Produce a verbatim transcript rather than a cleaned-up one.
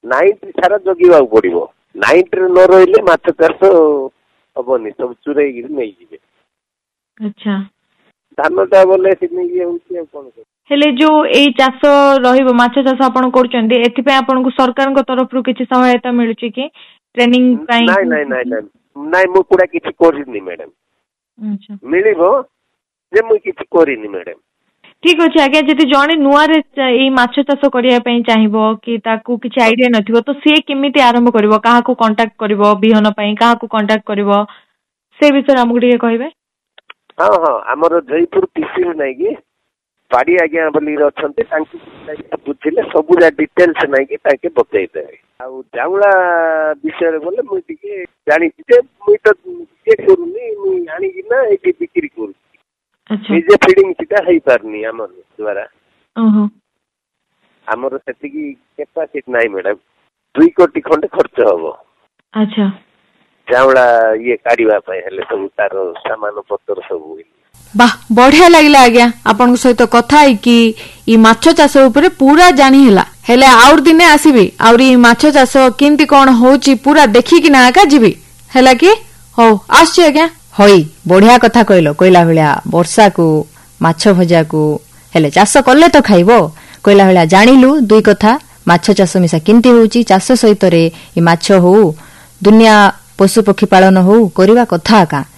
Night सारा जगिबाक पड़िबो। Night रे न रहिले माछ चाष हबनी, सब चुराई नहीं जिवे। अच्छा धान टा बोले सिनी होउछि कोन हेले जो एई चाष रहिबो माछ चाष आपण करचंदी एथि पे आपण को सरकार को तरफ रु किछि सहायता मिलुछि कि ट्रेनिंग पई? नहीं नहीं नहीं नहीं नहीं मु पुरा किछि कोरिनी मैडम। अच्छा मिलिबो जे मु किछि कोरिनी मैडम। ठीक अछि आगे जति जणे नुआ रे एई माछ चाष करिया पई चाहिबो कि ताकू किछि आईडिया नथिबो तो से केमिति आरंभ करबो, काहा को कांटेक्ट करबो बिहन पई, काहा को कांटेक्ट करबो से विषय हमकु ଟିକେ कहबे? हां हां हमर जयपुर पीसी नै कि पाड़ी आज्ञा बोली अछंती तांकी बुझिले सब जा डिटेल्स नै कि ताके बतै देबे। आ जाउला विषय बोले मु टिके जानि जे मु तो के करूनी मु आनी कि ना एटी बिक्री करू। अच्छा निजे फीडिंग किटा हेई पारनी हमर द्वारा। ओहो हमर सेति की कैपेसिटी नै मैडम। दो कोटी खंड खर्च होबो। अच्छा जाउला ये काढिबा पय हेले सब तार सामान पत्र सब। वाह बढ़िया लागला आज्ञा आपन सहित कथा है कि ई माछ चाष ऊपर पूरा जानी हैला। हेले आउर दिने आसीबी आउर ई माछ चाष किंती कोन होउची पूरा देखि कि ना का जीबी हैला कि हो आछी आज्ञा। होई बढ़िया कथा कहलो कहला भलिया वर्षा को माछ भजा को हेले चाष करले तो खाइबो कहला भलिया जानिलु दुई कथा माछ चाष मिसा किंती होउची चाष सहित रे ई माछ हो दुनिया पशु पक्षी पालन हो करिवा कथा का